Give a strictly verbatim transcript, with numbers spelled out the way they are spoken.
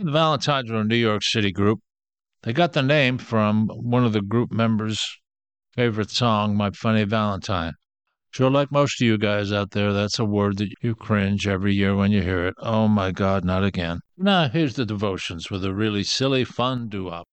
The Valentines were a New York City group. They got the name from one of the group members' favorite song, My Funny Valentine. Sure, like most of you guys out there, that's a word that you cringe every year when you hear it. Oh my God, not again. Now, here's the devotions with a really silly, fun doo-wop.